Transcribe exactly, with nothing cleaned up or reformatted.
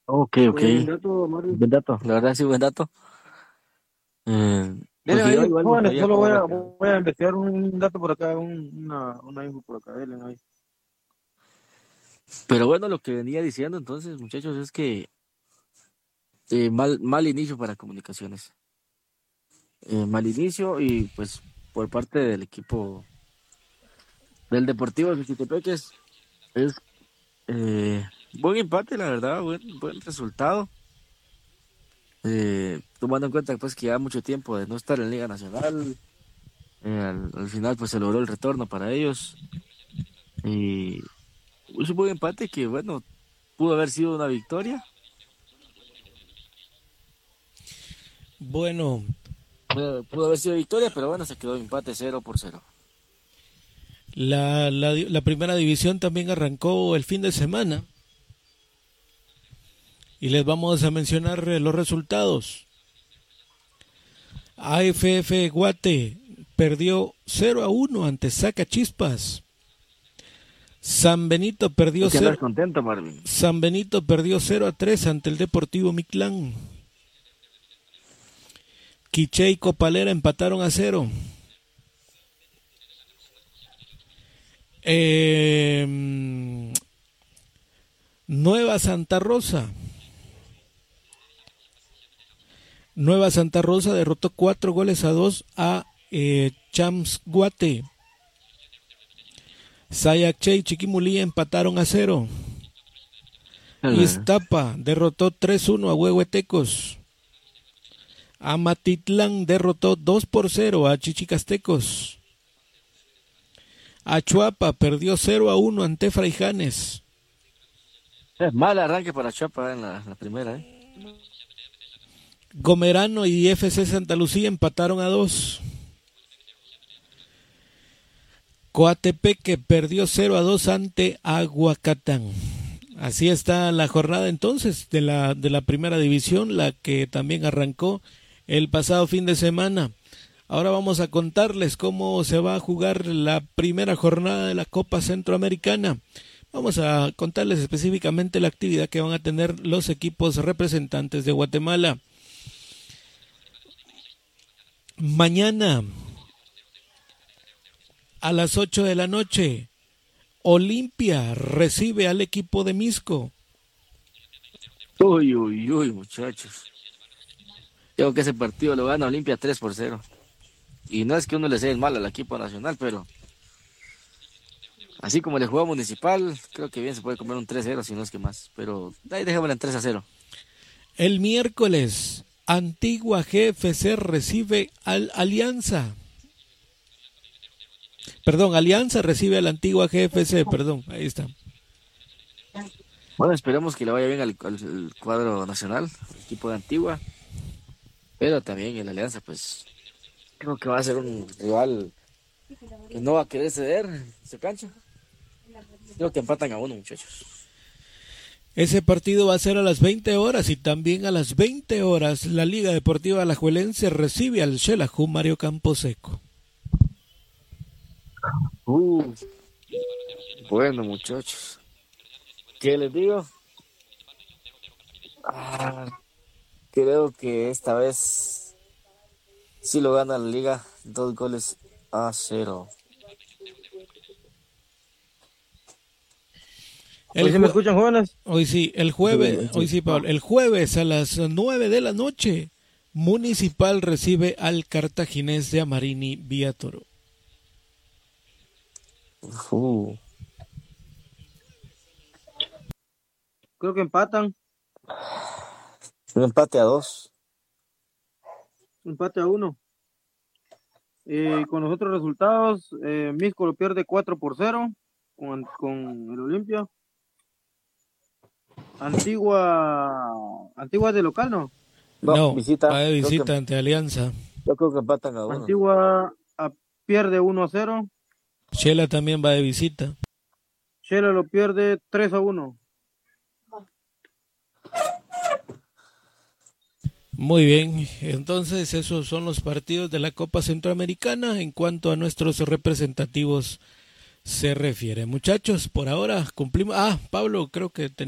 Ok, ok. Buen dato, Mario. Buen dato, la verdad sí, buen dato. Eh, Miren Porque yo ahí, igual no jóvenes, sabía solo cómo voy había a, quedado. voy a investigar un dato por acá, un- una, una info por acá. Miren ahí. Pero bueno, lo que venía diciendo entonces, muchachos, es que eh, mal, mal inicio para comunicaciones. Eh, mal inicio y pues por parte del equipo del Deportivo de Jiquitepeques es eh, buen empate, la verdad, buen, buen resultado. Eh, tomando en cuenta pues que ya mucho tiempo de no estar en Liga Nacional, eh, al, al final pues se logró el retorno para ellos y es un buen empate que bueno, pudo haber sido una victoria, Bueno, pudo, pudo haber sido victoria, pero bueno, se quedó empate cero por cero. la, la, la primera división también arrancó el fin de semana y les vamos a mencionar eh, los resultados. A F F Guate perdió cero a uno ante Sacachispas. San Benito perdió Hay que andar cero, contento, Marvin. San Benito perdió cero a tres ante el Deportivo Mictlán. Quiché y Copalera empataron a cero. Eh, Nueva Santa Rosa. Nueva Santa Rosa derrotó cuatro goles a dos a eh, Chams Guate. Sayacche y Chiquimulí empataron a cero. Eh, Iztapa derrotó tres uno a Huehuetecos. Amatitlán derrotó dos por cero a Chichicastecos. Achuapa perdió cero a uno ante Fraijanes. Es mal arranque para Chapa en la, la primera, ¿eh? Gomerano y F C Santa Lucía empataron a dos. Coatepeque perdió cero a dos ante Aguacatán. Así está la jornada entonces de la, de la primera división, la que también arrancó el pasado fin de semana. Ahora vamos a contarles cómo se va a jugar la primera jornada de la Copa Centroamericana. Vamos a contarles específicamente la actividad que van a tener los equipos representantes de Guatemala. Mañana a las ocho de la noche, Olimpia recibe al equipo de Misco. Uy, uy, uy, muchachos. Creo que ese partido lo gana Olimpia tres por cero. Y no es que uno le sea mal al equipo nacional, pero así como le jugó a Municipal, creo que bien se puede comer un tres cero, si no es que más. Pero ahí dejémosla en tres a cero. El miércoles, Antigua G F C recibe al Alianza. Perdón, Alianza recibe al Antigua G F C, perdón, ahí está. Bueno, esperemos que le vaya bien al, al- al cuadro nacional, al equipo de Antigua. Pero también el Alianza, pues, creo que va a ser un rival que no va a querer ceder en su cancha. Creo que empatan a uno, muchachos. Ese partido va a ser a las veinte horas y también a las veinte horas la Liga Deportiva Alajuelense recibe al Xelajú Mario Camposeco. Uh, bueno, muchachos. ¿Qué les digo? Ah, creo que esta vez sí lo gana la liga. Dos goles a cero. El Hoy sí me jue- escuchan, jóvenes. hoy sí, el Sí, jueves, hoy sí. sí, Pablo, el jueves a las nueve de la noche, Municipal recibe al Cartaginés de Amarini Vía Toro. Uh, Creo que empatan. un empate a dos. Empate a uno. Eh, con los otros resultados, eh, Misco lo pierde cuatro por cero con, con el Olimpia. Antigua, Antigua de local, ¿no? No, No, visita. va de Creo que, visita ante Alianza. yo creo que empatan a uno. Antigua a, pierde uno a cero. Shela también va de visita. Shela lo pierde tres a uno. Muy bien, entonces esos son los partidos de la Copa Centroamericana en cuanto a nuestros representativos se refiere. Muchachos, por ahora cumplimos. Ah, Pablo, creo que